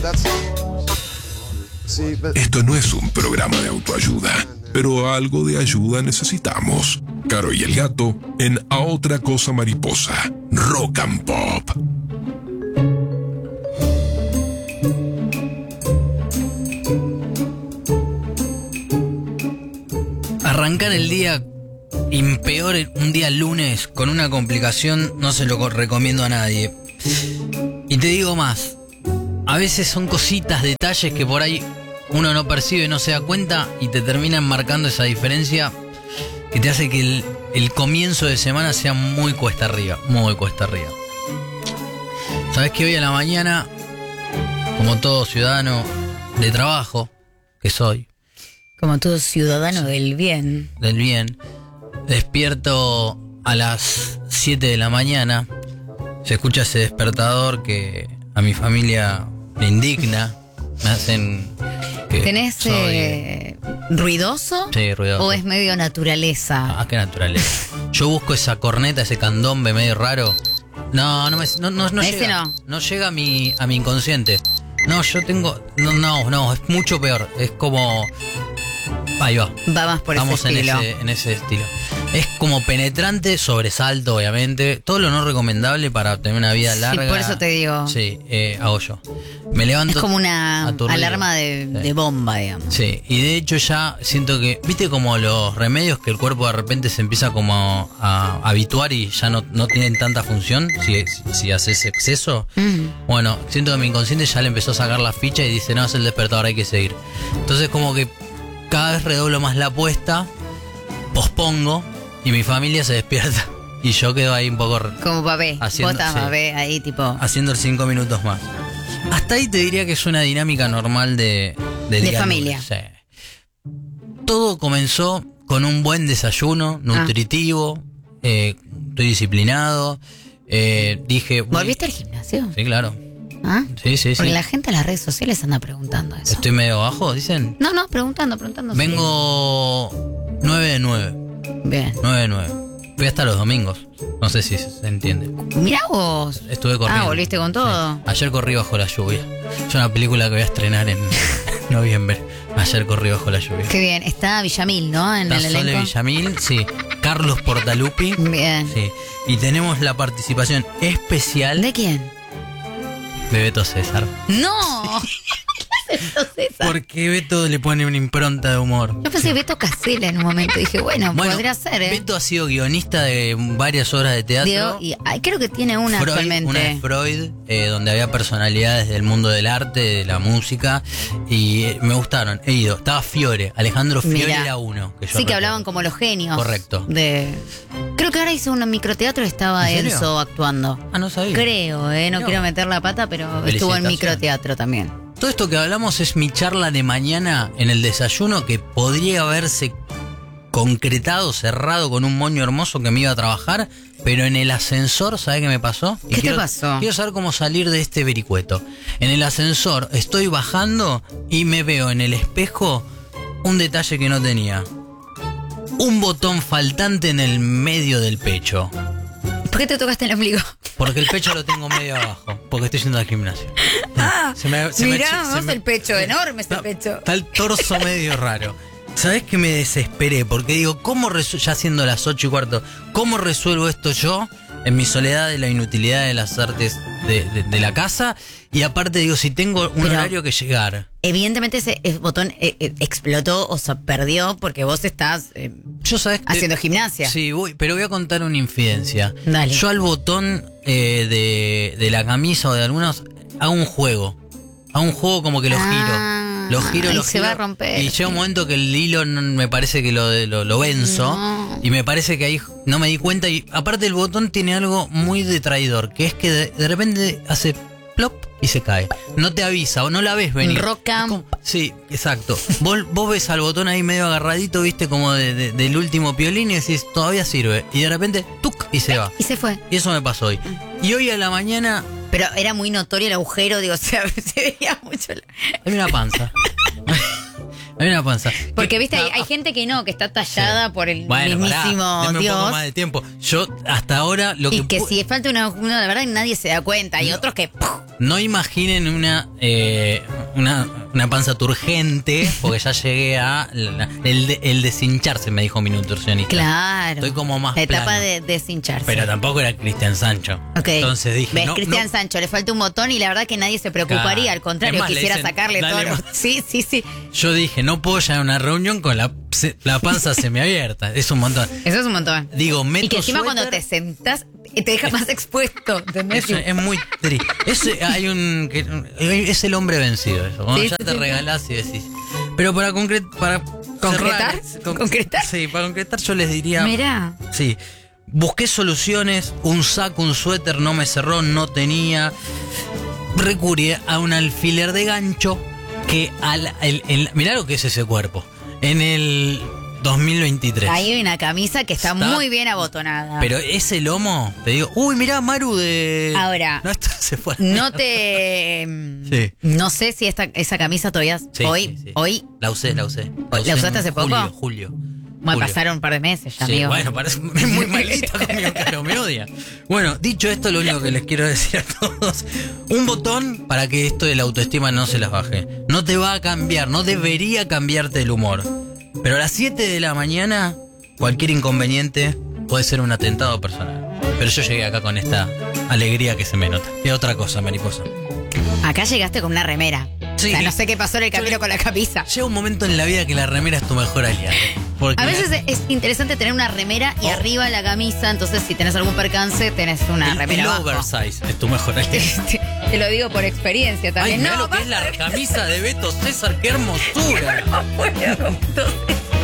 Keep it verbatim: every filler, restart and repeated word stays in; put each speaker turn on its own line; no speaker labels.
Esto no es un programa de autoayuda, pero algo de ayuda necesitamos. Caro y el Gato en A Otra Cosa Mariposa, Rock and Pop.
Arrancar el día y peor un día lunes con una complicación no se lo recomiendo a nadie. Y te digo más, a veces son cositas, detalles que por ahí uno no percibe, no se da cuenta y te terminan marcando esa diferencia que te hace que el, el comienzo de semana sea muy cuesta arriba, muy cuesta arriba. Sabes que hoy a la mañana, como todo ciudadano de trabajo que soy,
como todo ciudadano del bien,
del bien, despierto a las siete de la mañana, se escucha ese despertador que a mi familia me indigna, me hacen... Que
¿tenés
soy...
eh, ruidoso?
Sí, ruidoso.
¿O es medio naturaleza?
Ah, qué naturaleza. Yo busco esa corneta, ese candombe medio raro. No, no me, no, no, no
ese
llega.
no.
No llega a mi, a mi inconsciente. No, yo tengo... No, no, no, es mucho peor. Es como... Ahí va.
Va más por
Vamos
ese
en
estilo.
ese, en ese estilo. Es como penetrante, sobresalto, obviamente. Todo lo no recomendable para tener una vida larga.
Sí, por eso te digo.
Sí, eh, hago yo. Me levanto.
Es como una
aturdido.
alarma de,
Sí.
de bomba, digamos.
Sí, y de hecho ya siento que, viste como los remedios que el cuerpo de repente se empieza como a, a habituar y ya no, no tienen tanta función si, si haces exceso.
Mm.
Bueno, siento que mi inconsciente ya le empezó a sacar la ficha y dice, no, es el despertador, hay que seguir. Entonces como que cada vez redoblo más la apuesta, pospongo y mi familia se despierta y yo quedo ahí un poco
Como papé.
Haciendo-
Vos estás
sí.
papé ahí, tipo.
haciendo el cinco minutos más. Hasta ahí te diría que es una dinámica normal de...
De
día
familia.
lunes, sí. Todo comenzó con un buen desayuno, nutritivo, eh, estoy disciplinado, eh, dije... uy,
¿Volviste al gimnasio?
Sí, claro.
¿Ah?
Sí, sí,
Porque
sí.
la gente en las redes sociales anda preguntando eso.
Estoy medio bajo, dicen.
No, no, preguntando, preguntando.
Vengo nueve de nueve.
Bien.
nueve de nueve. Voy hasta los domingos. No sé si se entiende.
Mirá vos.
Estuve corriendo.
Ah, volviste con todo.
Sí. Ayer corrí bajo la lluvia. Es una película que voy a estrenar en noviembre. Ayer corrí bajo la lluvia.
Qué bien. Está Villamil, ¿no? En
Está
el
Sole
elenco.
Villamil, sí. Carlos Portalupi.
Bien.
Sí. Y tenemos la participación especial
¿De quién?
de Beto César.
¡No! ¿Qué hace Beto César?
Porque Beto le pone una impronta de humor.
Yo pensé Beto Casella en un momento. Dije, bueno,
Bueno,
podría ser, ¿eh?
Beto ha sido guionista de varias obras de teatro.
Digo, y ay, creo que tiene una
Freud,
actualmente.
una de Freud, eh, donde había personalidades del mundo del arte, de la música, y eh, me gustaron, he ido. Estaba Fiore, Alejandro Fiore
Mirá.
era uno. Que yo
Sí, que
recuerdo.
hablaban como los genios.
Correcto.
De... Creo que ahora hizo un microteatro y estaba
¿En serio?
Enzo actuando.
Ah, no sabía.
Creo, ¿eh? No
Mirá.
quiero meter la pata, pero estuvo en
Felicitaciones.
microteatro también.
Todo esto que hablamos es mi charla de mañana en el desayuno que podría haberse concretado, cerrado con un moño hermoso que me iba a trabajar, pero en el ascensor, ¿sabes qué me pasó? Y
¿Qué te
quiero-
pasó?
Quiero saber cómo salir de este vericueto. En el ascensor estoy bajando y me veo en el espejo un detalle que no tenía. Un botón faltante en el medio del pecho.
¿Por qué te tocaste el ombligo?
Porque el pecho lo tengo medio abajo. Porque estoy yendo al gimnasio.
Ah,
Se me- se me
mirá,
eche- se
vos
me-
el pecho, enorme ese
Está-
pecho.
Está el torso medio raro. ¿Sabés que me desesperé? Porque digo, ¿cómo resu- ya siendo las ocho y cuarto, ¿cómo resuelvo esto yo en mi soledad de la inutilidad de las artes de, de- de la casa? Y aparte digo, si tengo un
Pero-
horario que llegar.
Evidentemente ese eh, botón eh, eh, explotó o se perdió porque vos estás eh,
Yo sabés que-
haciendo gimnasia.
Sí, voy, pero voy a contar una infidencia.
Dale.
Yo al botón eh, de, de la camisa o de algunos hago un juego. Hago un juego como que lo
Ah,
giro. Lo giro,
y
lo
se
giro.
va a romper.
Y llega un momento que el hilo no- me parece que lo, lo, lo venzo.
No.
Y me parece que ahí no me di cuenta. Y aparte el botón tiene algo muy de traidor. Que es que de, de repente hace plop y se cae. No te avisa o no la ves venir.
Rock and-
Es como- Sí, exacto. Vos, vos ves al botón ahí medio agarradito, viste, como de- de- del último piolín y decís, todavía sirve. Y de repente, ¡tuc! Y se va.
Y se fue.
Y eso me pasó hoy. Y hoy a la mañana
Pero era muy notorio el agujero, digo, o sea, se veía mucho. la-
hay una panza. Hay una panza.
Porque,
Que-
viste, hay,
ah,
hay gente que no, que está tallada
sí.
por el
Bueno,
mismísimo
pará, deme un poco
Dios.
más de tiempo. Yo hasta ahora lo que
Y que
pu-
si falta una, una, de verdad nadie se da cuenta. Hay
No.
otros que ¡puf!
No imaginen una, eh, una, una panza turgente, porque ya llegué a la, el, de, el deshincharse, me dijo mi nutricionista.
Claro.
Estoy como más
La etapa
plano.
de deshincharse.
Pero tampoco era Cristian Sancho.
Ok.
Entonces dije,
¿Ves?
no,
Cristian
no.
Sancho, le falta un botón y la verdad que nadie se preocuparía.
Claro.
Al contrario,
Es más, le
quisiera
dicen,
sacarle
dale
todo. lo-
más.
Sí, sí, sí.
Yo dije, no puedo llegar a una reunión con la, la panza semiabierta. Es un montón.
Eso es un montón.
Digo, meto
Y que encima
suéter,
cuando te sentás, te deja más expuesto. ¿Entendés?
Eso es muy triste. Ese, hay un, que- es el hombre vencido eso. Cuando
Sí,
ya
sí,
te
sí.
regalás y decís. Pero para concretar, para
¿Concretar?
cerrar, con-
¿Concretar?
Sí, para concretar yo les diría.
Mirá.
Sí. Busqué soluciones, un saco, un suéter no me cerró, no tenía. Recurrí a un alfiler de gancho que al, el, el- mirá lo que es ese cuerpo. En el dos mil veintitrés.
Ahí hay una camisa que está,
Está-
muy bien abotonada.
Pero ese lomo, te digo, uy, mirá Maru de.
Ahora,
No, esto se fue. a la
no
mierda.
te... mm,
Sí.
No sé si esta, esa camisa todavía...
Sí,
hoy,
sí, sí.
hoy...
La usé, la usé.
¿La
usé
usaste
en
hace poco?
Julio, julio.
Bueno,
Julio.
pasaron un par de meses ya,
Sí,
amigo.
bueno, parece muy malita conmigo, claro, me odia. Bueno, dicho esto, lo único que les quiero decir a todos, un botón para que esto de la autoestima no se las baje. No te va a cambiar, no debería cambiarte el humor. Pero a las siete de la mañana, cualquier inconveniente puede ser un atentado personal. Pero yo llegué acá con esta alegría que se me nota. Y otra cosa, mariposa.
Acá llegaste con una remera.
Sí.
O sea, no sé qué pasó en el camino con la camisa.
Llega un momento en la vida que la remera es tu mejor aliado. Porque
A veces es- es interesante tener una remera y
Oh.
arriba la camisa, entonces si tenés algún percance, tenés una
el,
remera
el
abajo.
oversize es tu mejor aliado.
Te, te lo digo por experiencia
Ay,
también.
mirá
no,
lo que es la camisa de Beto César, qué hermosura.
basta. Entonces,